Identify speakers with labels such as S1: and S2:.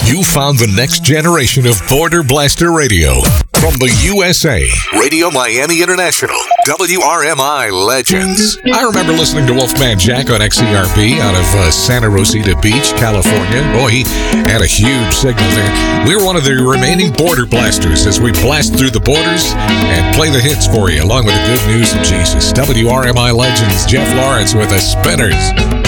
S1: You found the next generation of Border Blaster Radio. From the USA, Radio Miami International, WRMI Legends. I remember listening to Wolfman Jack on XERB out of Santa Rosita Beach, California. Boy, he had a huge signal there. We were one of the remaining Border Blasters as we blast through the borders and play the hits for you, along with the good news of Jesus. WRMI Legends, Jeff Lawrence with the Spinners.